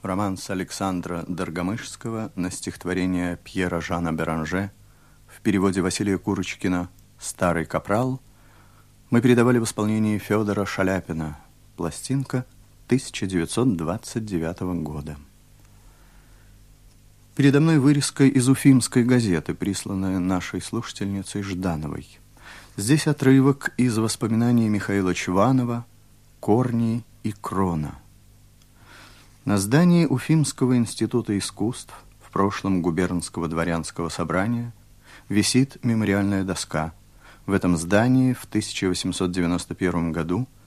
романс Александра Доргомышского на стихотворение Пьера Жана Беранже в переводе Василия Курочкина «Старый капрал» мы передавали в исполнении Федора Шаляпина, пластинка 1929 года. Передо мной вырезка из Уфимской газеты, присланная нашей слушательницей Ждановой. Здесь отрывок из воспоминаний Михаила Чванова «Корни и крона». На здании Уфимского института искусств, в прошлом губернского дворянского собрания, висит мемориальная доска. В этом здании в 1891 году